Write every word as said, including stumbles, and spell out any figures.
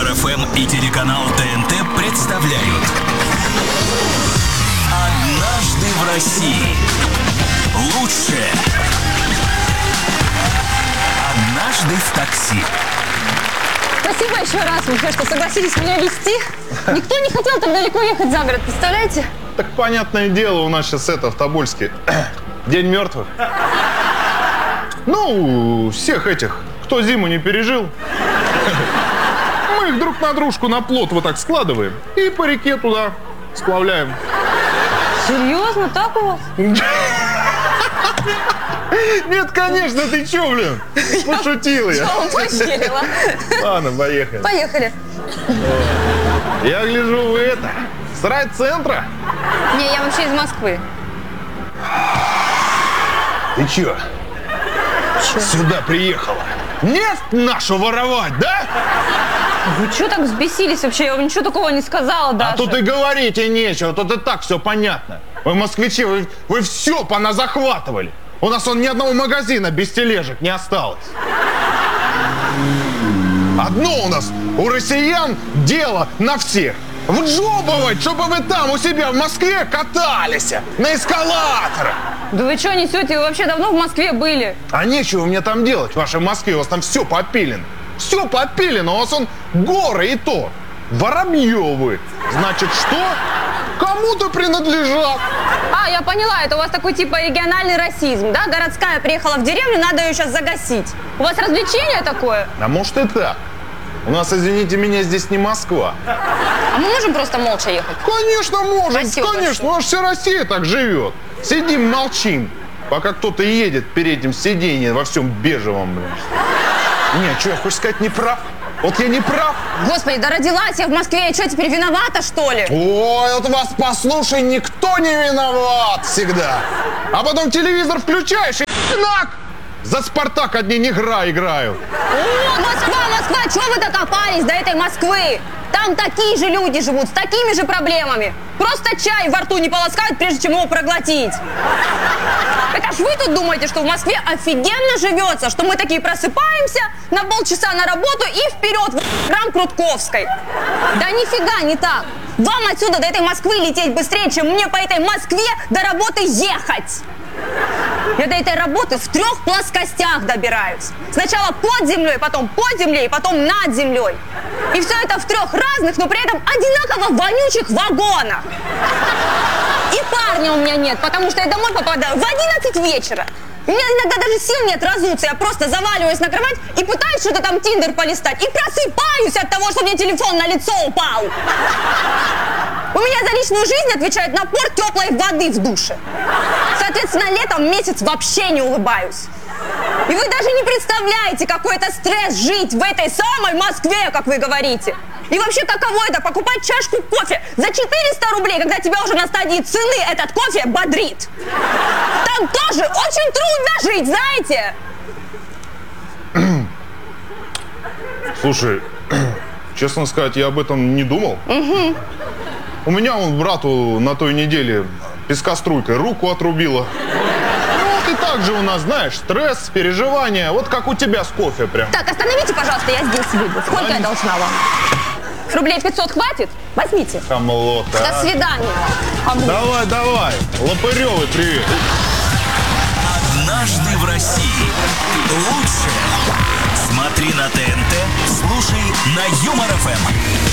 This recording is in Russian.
Юмор эф эм и телеканал тэ эн тэ представляют «Однажды в России». Лучшее. Однажды в такси. Спасибо еще раз, вообще, что согласились меня везти. Никто не хотел так далеко ехать за город, представляете? Так понятное дело, у нас сейчас это в Тобольске День мертвых. Ну, всех этих, кто зиму не пережил. Мы их друг на дружку на плот вот так складываем и по реке туда сплавляем. Серьезно? Так у вас? Нет, конечно, ты чё, блин? Пошутила я. Я вам поверила. Ладно, поехали. Поехали. Я гляжу, вы это, с райцентра? Не, я вообще из Москвы. Ты чё? Чё? Сюда приехала нефть нашу воровать, да? Вы что так взбесились вообще? Я вам ничего такого не сказала даже. А тут и говорить и нечего, тут и так все понятно. Вы, москвичи, вы, вы все поназахватывали. У нас он ни одного магазина без тележек не осталось. Одно у нас, у россиян дело на всех. Вджобывать, чтобы вы там у себя в Москве катались на эскалаторах. Да вы что несете? Вы вообще давно в Москве были? А нечего мне там делать в вашей Москве, у вас там все попилено. Все попилено, у вас он горы и то. Воробьевы. Значит, что? Кому-то принадлежат. А, я поняла, это у вас такой типа региональный расизм, да? Городская приехала в деревню, надо ее сейчас загасить. У вас развлечение такое? А может и так. У нас, извините меня, здесь не Москва. А мы можем просто молча ехать? Конечно, можем, Спасибо конечно. большое. У нас вся Россия так живет. Сидим, молчим, пока кто-то едет в переднем сиденье во всем бежевом, блин. Не, что, я хочу сказать, не прав? Вот я не прав. Господи, да родилась я в Москве, я что, теперь виновата, что ли? Ой, вот вас послушай, никто не виноват всегда. А потом телевизор включаешь и нак! За «Спартак» одни негра играют. О, Москва, Москва, чего вы докопались до этой Москвы? Там такие же люди живут, с такими же проблемами. Просто чай во рту не полоскают, прежде чем его проглотить. Это ж вы тут думаете, что в Москве офигенно живется, что мы такие просыпаемся на полчаса на работу и вперед в храм Крутковской. Да нифига не так. Вам отсюда до этой Москвы лететь быстрее, чем мне по этой Москве до работы ехать. Я до этой работы в трех плоскостях добираюсь. Сначала под землей, потом под землей, потом над землей. И все это в трех разных, но при этом одинаково вонючих вагонах. И парня у меня нет, потому что я домой попадаю в одиннадцать вечера. У меня иногда даже сил нет разуться, я просто заваливаюсь на кровать и пытаюсь что-то там Тиндер полистать. И просыпаюсь от того, что мне телефон на лицо упал. У меня за личную жизнь отвечает напор теплой воды в душе. Соответственно, летом месяц вообще не улыбаюсь. И вы даже не представляете, какой это стресс жить в этой самой Москве, как вы говорите. И вообще, каково это покупать чашку кофе за четыреста рублей, когда тебя уже на стадии цены этот кофе бодрит. Там тоже очень трудно жить, знаете? Слушай, честно сказать, я об этом не думал. Угу. У меня вон брату на той неделе пескоструйкой руку отрубило. Вот и так же у нас, знаешь, стресс, переживания. Вот как у тебя с кофе прям. Так, остановите, пожалуйста, я здесь выйду. Сколько я должна вам? Рублей пятьсот хватит? Возьмите. Хамло, До а? свидания. Хамло. Давай, давай. Лопырёвый, привет. «Однажды в России». Лучшее. Смотри на тэ эн тэ, слушай на Юмор эф эм.